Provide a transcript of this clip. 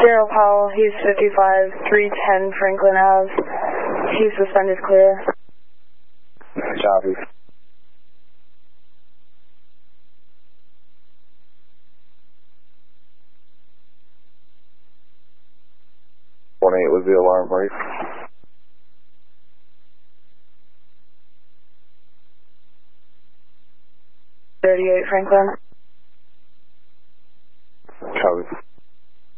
Daryl Powell, he's 55, 310 Franklin Ave. He's suspended clear. Copy. .8 was the alarm brief. 38 Franklin. Copy.